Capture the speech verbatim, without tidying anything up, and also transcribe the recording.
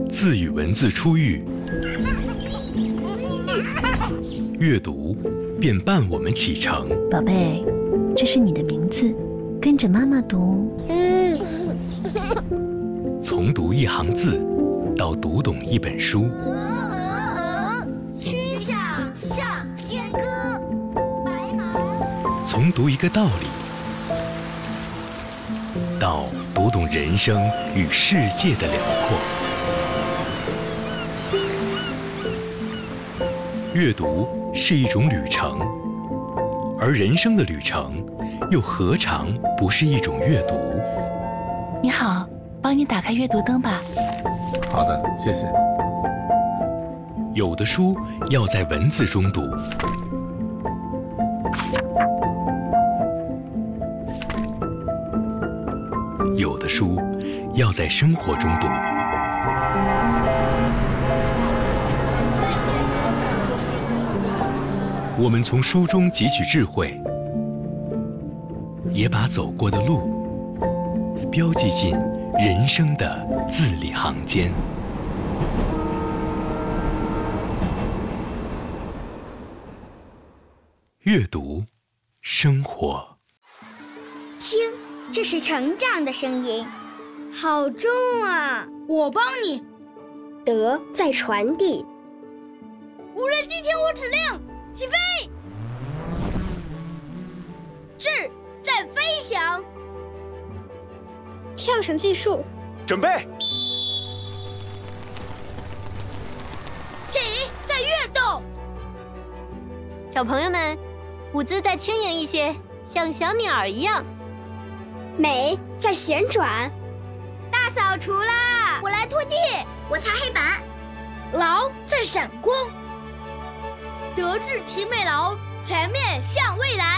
字与文字初遇，阅读便伴我们启程。 宝贝，这是你的名字，跟着妈妈读。 从读一行字，到读懂一本书。 曲项向天歌，白马。 从读一个道理，到读懂人生与世界的辽阔。阅读是一种旅程，而人生的旅程又何尝不是一种阅读？ 你好，帮你打开阅读灯吧。 好的，谢谢。 有的书要在文字中读，有的书要在生活中读。我们从书中汲取智慧，也把走过的路标记进人生的字里行间。阅读，生活。 听，这是成长的声音，好重啊！ 我帮你。 德在传递。 无人机听我指令，起飞！智在飞翔。 跳绳计数。 准备。 体在跃动。 小朋友们，舞姿再轻盈一些，像小鸟儿一样。 美在旋转。大扫除啦！ 我来拖地， 我擦黑板。 劳在闪光。德智体美劳，全面向未来。